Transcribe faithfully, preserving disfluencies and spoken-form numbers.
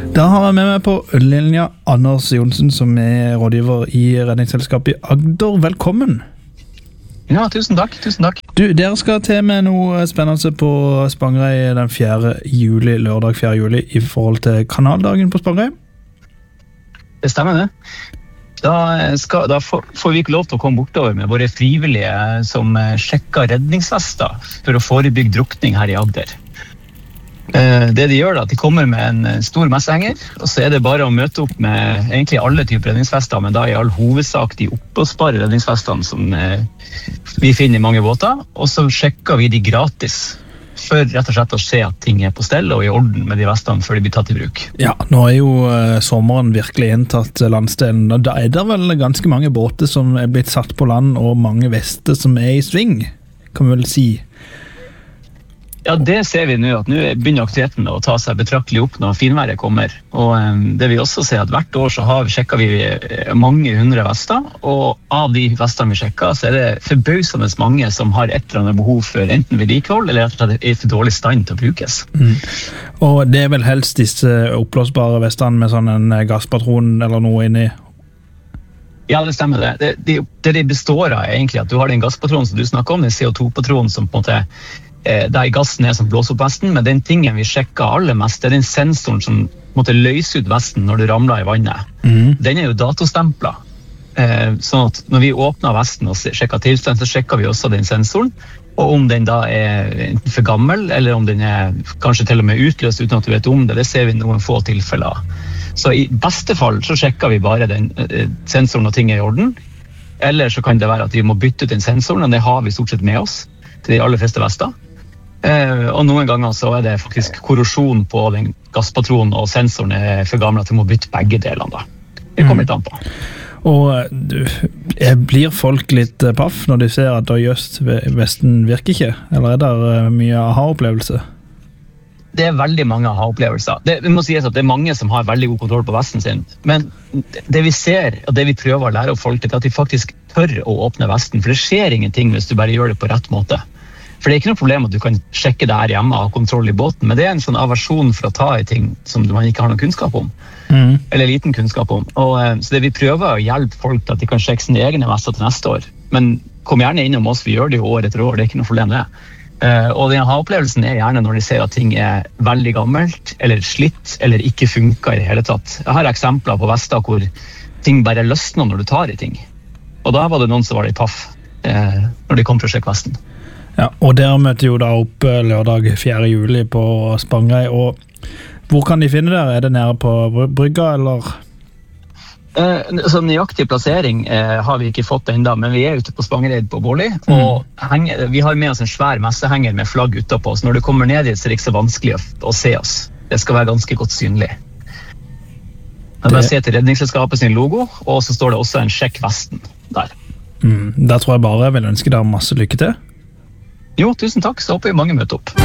Da har jeg med meg på linja Anders Johnsen, som er rådgiver i Redningsselskapet i Agder. Velkommen! Ja, tusen takk, tusen takk. Du, dere skal til med noe spennende på Spangereid den fjerde juli, lørdag fjerde juli, i forhold til kanaldagen på Spangereid. Det stemmer det. Da, skal, da får, får vi ikke lov til å komme bortover med våre frivillige som sjekker redningsvester for å forebygge drukning her i Agder. Det de gjør da, de kommer med en stor messehenger, og så er det bare å møte opp med egentlig alle typer redningsvester, men da i all hovedsak de oppblåsbare redningsvestene som vi finner i mange båter, og så sjekker vi de gratis for rett og slett å se at ting er på stell og i orden med de vestene før de blir tatt i bruk. Ja, nå er jo uh, sommeren virkelig inntatt landsdelen, og da er det vel ganske mange båter som er blitt satt på land, og mange vester som er i sving, kan vi vel si. Ja, det ser vi nå, at nå begynner aktiviteten å ta seg betraktelig opp når finværet kommer. Og um, det vi også ser at hvert år så har, sjekker vi mange hundre vester, og av de vestene vi sjekker, så er det forbausende mange som har et eller annet behov for enten vedlikehold, eller at det er for dårlig stand til å brukes. Mm. Og det er vel helst disse oppblåsbare vestene med sånn en gasspatron eller noe inni? Ja, det stemmer det. Det, det. det de består av er egentlig at du har den gasspatron som du snakker om, den C O to-patronen som på en måte der gassen er som blåser opp vesten, men den tingen vi sjekker aller mest, det er den sensoren som måtte løse ut vesten når du ramler i vannet. Mm. Den er jo datostemplet. Eh, sånn at når vi åpner vesten og sjekker tilstand, så sjekker vi også den sensoren, og om den da er enten for gammel, eller om den er kanskje til og med utløst uten at du vet om det, det ser vi noen få tilfeller. Så i beste fall så sjekker vi bare den eh, sensoren når ting er i orden, eller så kan det være at vi må bytte ut den sensoren, og det har vi stort sett med oss til de aller fleste vester. Eh, og noen ganger så er det faktisk korrosjon på den gasspatronen, og sensoren er for gammel at vi må bytte begge delene da. Det kommer litt an på. Og du, blir folk litt paff når de ser at just vesten virker ikke? Eller er det mye aha-opplevelse? Det er veldig mange aha-opplevelser. Det, det må sies at det er mange som har veldig god kontroll på vesten sin. Men det vi ser, og det vi prøver å lære opp folk til, er at de faktisk tør å åpne vesten. For det skjer ingenting hvis du bare gjør det på rett måte. For det er ikke noe problem at du kan sjekke det her hjemme og ha kontroll i båten, men det er en sånn aversjon for å ta i ting som man ikke har noen kunnskap om. Mm. Eller liten kunnskap om. Og, så det vi prøver å hjelpe folk til at de kan sjekke sine egne vester til neste år. Men kom gjerne innom oss, vi gjør det jo år etter år, det er ikke noe problem det. Og den aha-opplevelsen er gjerne når de ser at ting er veldig gammelt, eller slitt, eller ikke funker i det hele tatt. Jeg har eksempler på vester hvor ting bare løsner når du tar i ting. Og da var det noen som var litt paff eh, når de kom for å sjekke vesten. Ja, og dere møter jo da opp lørdag fjerde juli på Spangereid, og hvor kan de finne dere? Er det nede på brygga, eller? Eh, så nøyaktig plassering eh, har vi ikke fått enda, men vi er ute på Spangereid på Bårli, mm. og henger, vi har med oss en svær messehenger med flagg utapå, så når du kommer ned dit så er det ikke så vanskelig å, å se oss. Det skal være ganske godt synlig. Man bare ser til Redningsselskapet sin logo, og så står det også en sjekk vesten der. Mm, der tror jeg bare jeg vil ønske dere masse lykke til. Jo, tusen takk, så håper vi mange møter opp.